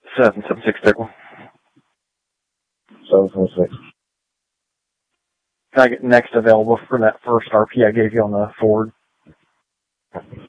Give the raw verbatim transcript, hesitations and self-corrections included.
seven seven six, take one. seven seven six. Can I get next available for that first R P I gave you on the Ford?